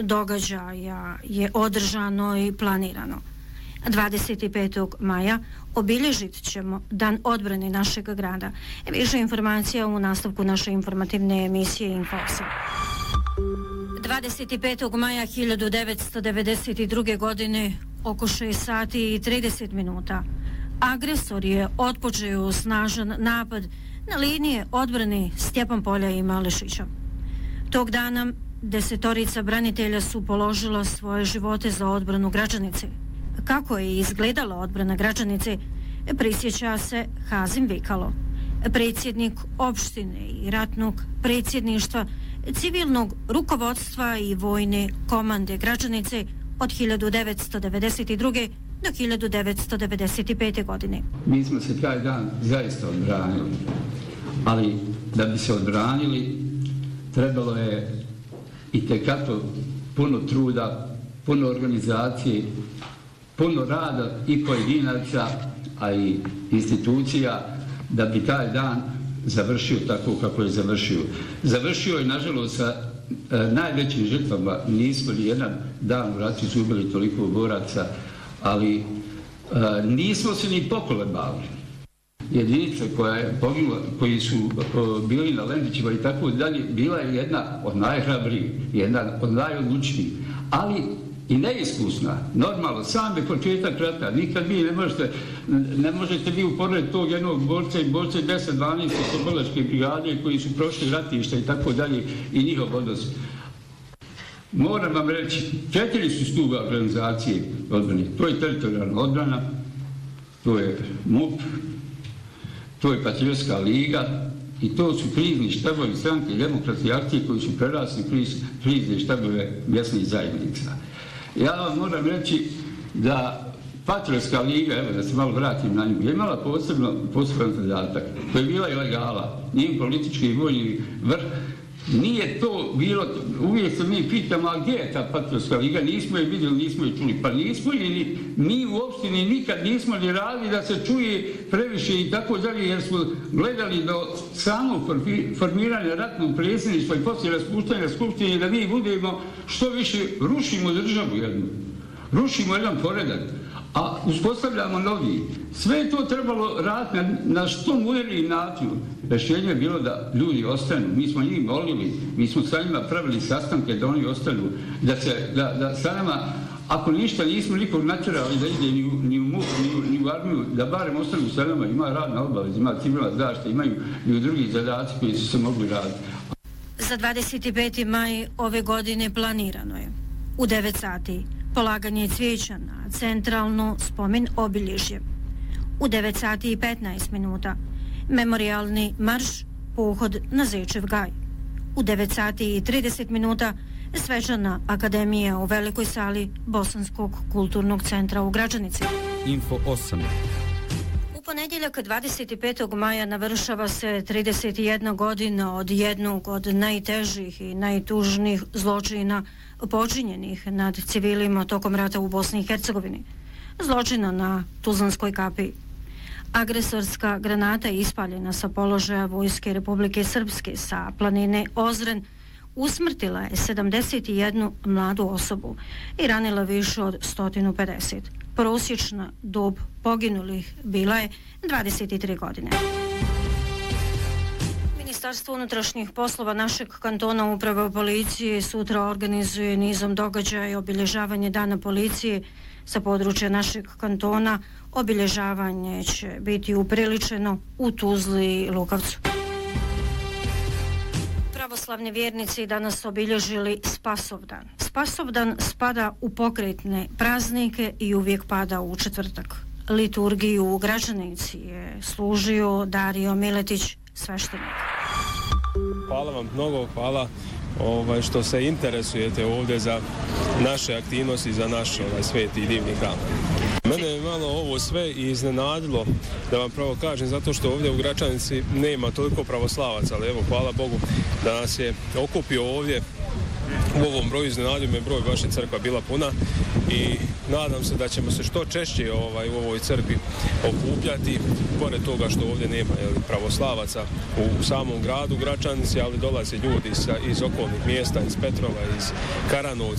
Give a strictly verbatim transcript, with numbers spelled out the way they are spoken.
događaja je održano i planirano. dvadeset petog maja obilježit ćemo Dan odbrane našeg grada. Više informacija u nastavku naše informativne emisije Info osam. dvadeset petog maja hiljadu devetsto devedeset druge. godine oko šest sati i trideset minuta agresor je otpočeo snažan napad na linije odbrane Stjepan Polja i Malešića. Tog dana desetorica branitelja su položila svoje živote za odbranu Gračanice. Kako je izgledala odbrana Gračanice, prisjeća se Hazim Vikalo, predsjednik opštine i ratnog predsjedništva civilnog rukovodstva i vojne komande Gračanice od hiljadu devetsto devedeset druge. do hiljadu devetsto devedeset pete. godine. Mi smo se taj dan zaista odbranili, ali da bi se odbranili trebalo je itekako puno truda, puno organizacije, puno rada i pojedinaca, a i institucija da bi taj dan završio tako kako je završio. Završio je, nažalost, sa e, najvećim žrtvama. Nismo li jedan dan u ratu izgubili toliko boraca, ali e, nismo se ni pokolebali. Jedinice koja je poginula, koji su o, bili na Lendićima i tako dalje, bila je jedna od najhrabrijih, jedna od najodlučnijih, ali i neiskusna. Normalno, sam je početak rata. Nikad vi ne možete, ne možete vi uporediti tog jednog borca i borca deset dvanaest oslobodilačke brigade koji su prošli ratišta i tako dalje i njihov odnos. Moram vam reći, četiri su stuba organizacije odbrane. To je teritorijalna odbrana, to je M U P, to je Patriotska liga i to su krizni štabovi stranke demokratske akcije koji su prerasli krizne štabove mjesnih zajednica. Ja vam moram reći da Patriotska liga, evo da se malo vratim na nju, je imala posebno, poseban zadatak, koja je bila ilegala, njen politički i vojni vrh. Nije to bilo, uvijek se mi pitamo, a gdje je ta Patriotska liga? Nismo je vidjeli, nismo je čuli. Pa nismo je, mi u opštini nikad nismo ni radili da se čuje previše i tako dalje, jer smo gledali do samog formiranja ratnog predsjedništva i poslije raspuštanja skupštine da mi budemo što više rušimo državu jednu. Rušimo jedan poredak, a uspostavljamo novi. Sve je to trebalo raditi na, na što mudriji način. Rešenje je bilo da ljudi ostanu. Mi smo njih molili, mi smo sa njima pravili sastanke da oni ostanu, da se, da, da sa nama, ako ništa nismo nikog natjerali da ide ni u, ni u M U P, ni u, ni u armiju, da barem ostanu sa nama, ima radna obaveza, ima civilna zaštita, imaju i u drugih zadaci koji su se mogli raditi. Za dvadeset peti maj ove godine planirano je u devet sati polaganje cvijeća na centralno spomen obilježje. U devet sati i petnaest minuta memorijalni marš, pohod na Zečev gaj. U devet sati i trideset minuta svečana akademija u velikoj sali Bosanskog kulturnog centra u Gračanici. Info osam. U ponedjeljak dvadeset petog maja navršava se trideset jedna godina od jednog od najtežih i najtužnijih zločina počinjenih nad civilima tokom rata u Bosni i Hercegovini. Zločina na Tuzlanskoj kapiji. Agresorska granata je ispaljena sa položaja Vojske Republike Srpske sa planine Ozren usmrtila je sedamdeset jednu mladu osobu i ranila više od sto pedeset. Prosječna dob poginulih bila je dvadeset tri godine. Ministarstvo unutrašnjih poslova našeg kantona Uprave policije sutra organizuje nizom događaja i obilježavanje Dana policije sa područja našeg kantona. Obilježavanje će biti upriličeno u Tuzli i Lukavcu. Pravoslavni vjernici danas obilježili Spasovdan. Spasovdan spada u pokretne praznike i uvijek pada u četvrtak. Liturgiju u Gračanici je služio Dario Miletić, sveštenik. Hvala vam mnogo, hvala ovaj, što se interesujete ovdje za naše aktivnosti, za naš ovaj, sveti i divni hram. Mene je malo ovo sve iznenadilo, da vam pravo kažem, zato što ovdje u Gračanici nema toliko pravoslavaca, ali evo, hvala Bogu da nas je okupio ovdje u ovom broju. Iznenadio me broj, vaša crkva bila puna i nadam se da ćemo se što češće ovaj, u ovoj crkvi okupljati, pored toga što ovdje nema jel, pravoslavaca u samom gradu Gračanici, ali dolaze ljudi iz, iz okolnih mjesta, iz Petrova, iz Karanovca,